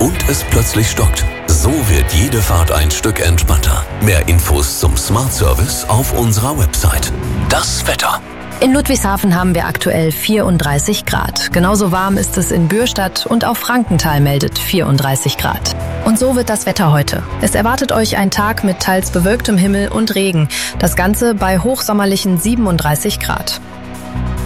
und es plötzlich stockt. So wird jede Fahrt ein Stück entspannter. Mehr Infos zum Smart Service auf unserer Website. Das Wetter. In Ludwigshafen haben wir aktuell 34 Grad. Genauso warm ist es in Bürstadt und auch Frankenthal meldet 34 Grad. Und so wird das Wetter heute. Es erwartet euch ein Tag mit teils bewölktem Himmel und Regen. Das Ganze bei hochsommerlichen 37 Grad.